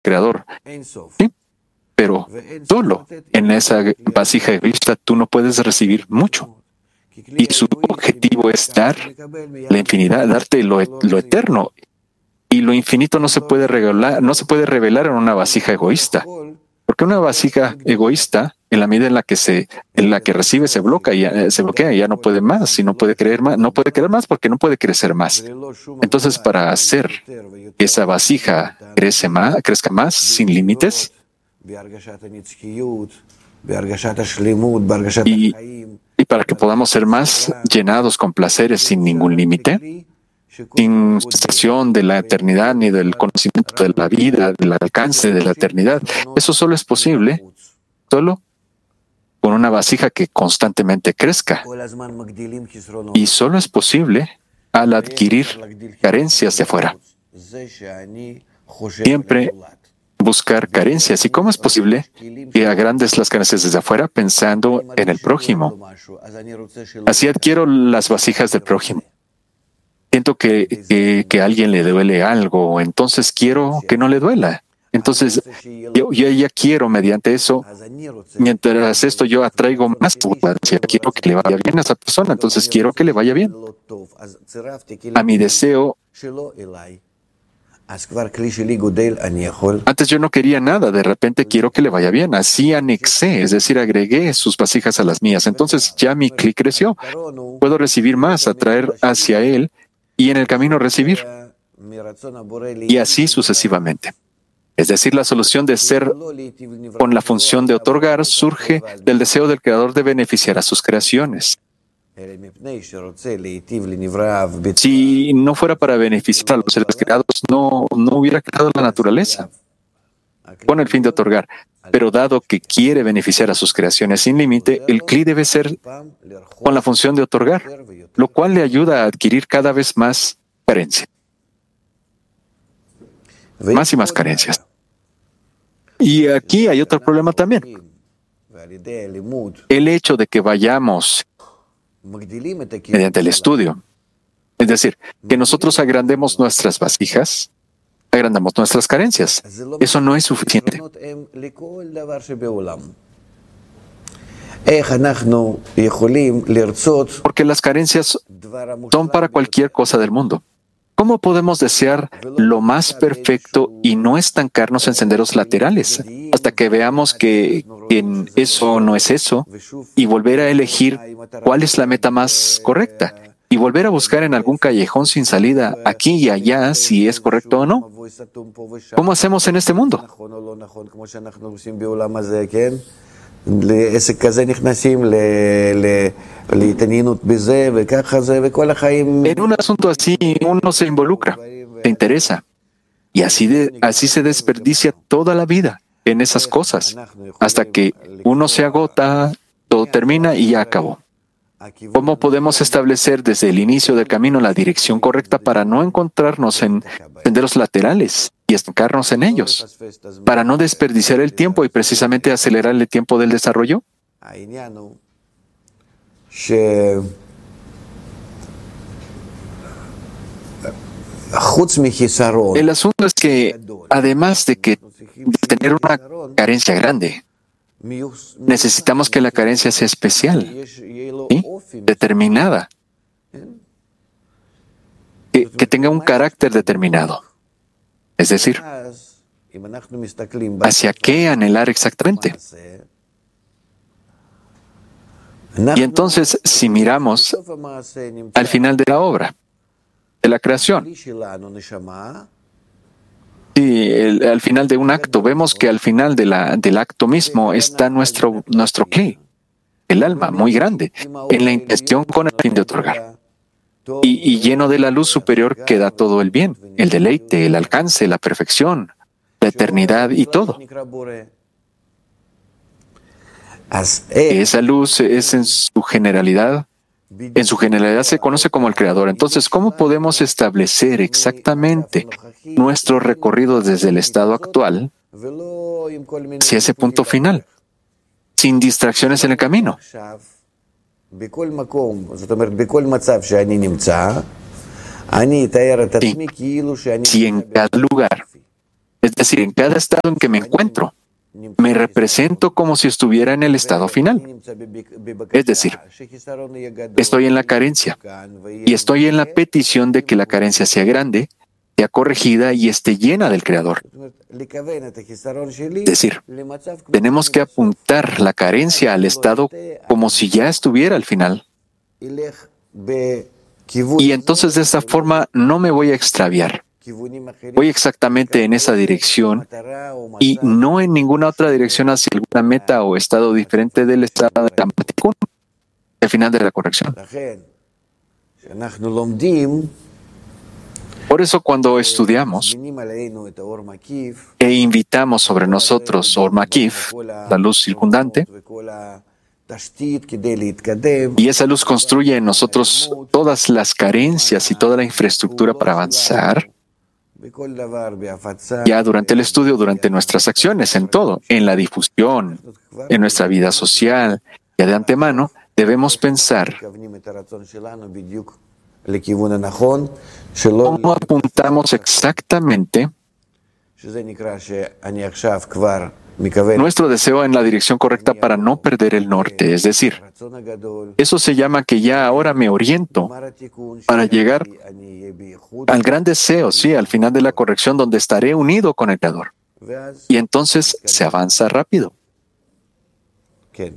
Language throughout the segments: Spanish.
Creador. ¿Sí? Pero solo en esa vasija egoísta tú no puedes recibir mucho. Y su objetivo es dar la infinidad, darte lo eterno. Y lo infinito no se puede revelar en una vasija egoísta. Porque una vasija egoísta, en la medida en la que recibe, se bloquea y ya no puede más, y no puede creer más, no puede creer más porque no puede crecer más. Entonces, para hacer que esa vasija crezca más, sin límites, y para que podamos ser más llenados con placeres sin ningún límite, sin sensación de la eternidad ni del conocimiento de la vida, del alcance de la eternidad. Eso solo es posible solo con una vasija que constantemente crezca. Y solo es posible al adquirir carencias de afuera. Siempre buscar carencias. ¿Y cómo es posible que agrandes las carencias desde afuera pensando en el prójimo? Así adquiero las vasijas del prójimo. Siento que a alguien le duele algo, entonces quiero que no le duela. Entonces, yo ya quiero mediante eso, mientras esto yo atraigo más abundancia. Quiero que le vaya bien a esa persona, entonces quiero que le vaya bien. A mi deseo, antes yo no quería nada, de repente quiero que le vaya bien. Así anexé, es decir, agregué sus vasijas a las mías. Entonces ya mi clic creció. Puedo recibir más, atraer hacia él y en el camino recibir. Y así sucesivamente. Es decir, la solución de ser con la función de otorgar surge del deseo del Creador de beneficiar a sus creaciones. Si no fuera para beneficiar a los seres creados, no hubiera creado la naturaleza con el fin de otorgar. Pero dado que quiere beneficiar a sus creaciones sin límite, el CLI debe ser con la función de otorgar, lo cual le ayuda a adquirir cada vez más carencia. Más y más carencias. Y aquí hay otro problema también. El hecho de que vayamos mediante el estudio, es decir, que nosotros agrandemos nuestras vasijas, agrandamos nuestras carencias. Eso no es suficiente. Porque las carencias son para cualquier cosa del mundo. ¿Cómo podemos desear lo más perfecto y no estancarnos en senderos laterales hasta que veamos que eso no es eso y volver a elegir cuál es la meta más correcta y volver a buscar en algún callejón sin salida aquí y allá si es correcto o no? ¿Cómo hacemos en este mundo? En un asunto así uno se involucra, se interesa, y así se desperdicia toda la vida en esas cosas, hasta que uno se agota, todo termina y ya acabó. ¿Cómo podemos establecer desde el inicio del camino la dirección correcta para no encontrarnos en senderos laterales y estancarnos en ellos, para no desperdiciar el tiempo y precisamente acelerar el tiempo del desarrollo? El asunto es que, además de tener una carencia grande, necesitamos que la carencia sea especial, ¿sí? Determinada, que tenga un carácter determinado. Es decir, ¿hacia qué anhelar exactamente? Y entonces, si miramos al final de la obra, de la creación, y al final de un acto, vemos que al final del acto mismo está nuestro CLI, el alma, muy grande, en la intención con el fin de otorgar. Y lleno de la luz superior que da todo el bien, el deleite, el alcance, la perfección, la eternidad y todo. Esa luz es en su generalidad se conoce como el Creador. Entonces, ¿cómo podemos establecer exactamente nuestro recorrido desde el estado actual hacia ese punto final, sin distracciones en el camino? Sí, si en cada lugar Es decir, en cada estado en que me encuentro, me represento como si estuviera en el estado final. Es decir, estoy en la carencia y estoy en la petición de que la carencia sea grande, sea corregida y esté llena del Creador. Es decir, tenemos que apuntar la carencia al estado como si ya estuviera al final. Y entonces de esta forma no me voy a extraviar. Voy exactamente en esa dirección y no en ninguna otra dirección hacia alguna meta o estado diferente del estado de la Matikun, al final de la corrección. Por eso cuando estudiamos e invitamos sobre nosotros Or Makif, la luz circundante, y esa luz construye en nosotros todas las carencias y toda la infraestructura para avanzar, ya durante el estudio, durante nuestras acciones, en todo, en la difusión, en nuestra vida social, ya de antemano, debemos pensar cómo apuntamos exactamente nuestro deseo en la dirección correcta para no perder el norte. Es decir, eso se llama que ya ahora me oriento para llegar al gran deseo, sí, al final de la corrección donde estaré unido con el Creador. Y entonces se avanza rápido. ¿Sí?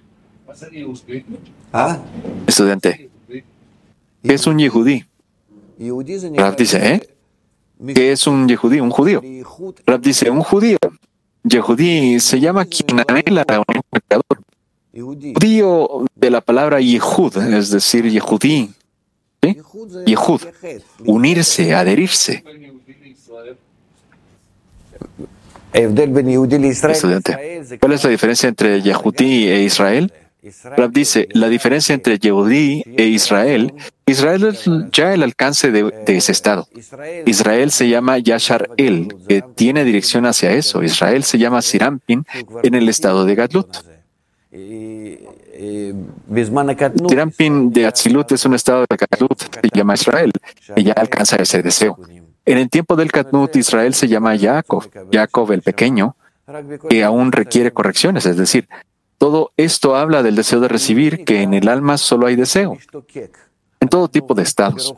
Estudiante, ¿qué es un yehudí? Rav dice, ¿qué es un yehudí? Un judío. Rav dice, un judío. Yehudí se llama quien anhela la unión con el Creador. Judío de la palabra Yehud, es decir, Yehudí. ¿Sí? Yehud, unirse, adherirse. Estudiante, ¿cuál es la diferencia entre Yehudí e Israel? Rav dice, la diferencia entre Yehudí e Israel es ya el alcance de ese estado. Israel se llama Yashar El, que tiene dirección hacia eso. Israel se llama Sirampin en el estado de Gadlut. Sirampin de Atzilut es un estado de Gadlut, se llama Israel, y ya alcanza ese deseo. En el tiempo del Gadlut, Israel se llama Jacob el pequeño, que aún requiere correcciones, es decir, todo esto habla del deseo de recibir, que en el alma solo hay deseo, en todo tipo de estados.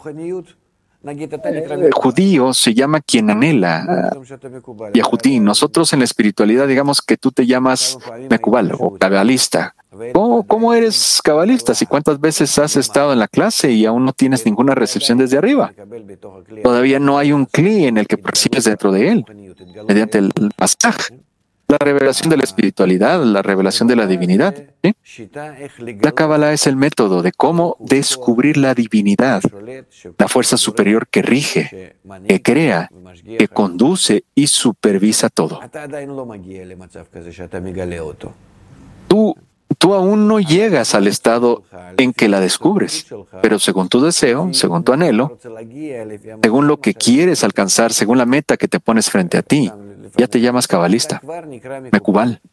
El judío se llama quien anhela. Yehudí, nosotros en la espiritualidad digamos que tú te llamas Mekubal o cabalista. ¿Cómo eres cabalista si cuántas veces has estado en la clase y aún no tienes ninguna recepción desde arriba? Todavía no hay un cli en el que percibes dentro de él, mediante el masaj. La revelación de la espiritualidad, la revelación de la divinidad. ¿Sí? La Kabbalah es el método de cómo descubrir la divinidad, la fuerza superior que rige, que crea, que conduce y supervisa todo. Tú aún no llegas al estado en que la descubres, pero según tu deseo, según tu anhelo, según lo que quieres alcanzar, según la meta que te pones frente a ti, ya te llamas cabalista, Mekubal.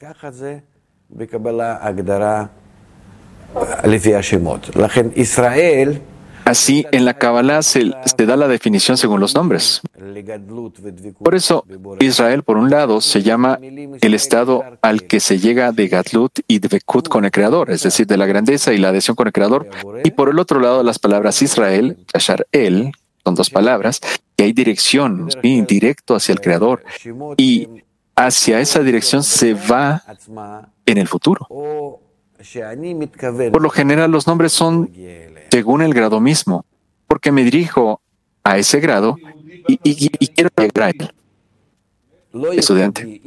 Así, en la Kabbalah se da la definición según los nombres. Por eso, Israel, por un lado, se llama el estado al que se llega de Gadlut y de Bekut con el Creador, es decir, de la grandeza y la adhesión con el Creador. Y por el otro lado, las palabras Israel, Yashar El, son dos palabras, que hay dirección, ¿sí? Directo hacia el Creador. Y hacia esa dirección se va en el futuro. Por lo general, los nombres son según el grado mismo, porque me dirijo a ese grado y quiero llegar a él. Estudiante,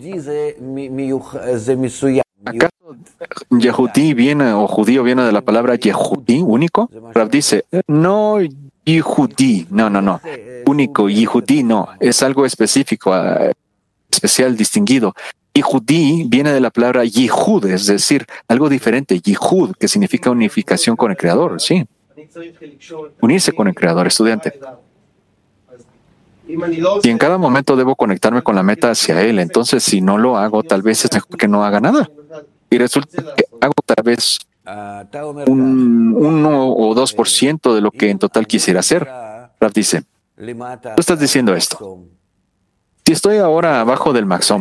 ¿acaso Yehudí viene o judío viene de la palabra Yehudí, único? Rav dice, no Yehudí, no, único, Yehudí no, es algo específico, especial, distinguido. Yehudí viene de la palabra Yehud, es decir, algo diferente, Yehud, que significa unificación con el Creador, sí. Unirse con el Creador, estudiante. Y en cada momento debo conectarme con la meta hacia Él, entonces si no lo hago, tal vez es mejor que no haga nada. Y resulta que hago tal vez un 1 o 2% de lo que en total quisiera hacer. Rav dice, tú estás diciendo esto. Si estoy ahora abajo del maxón,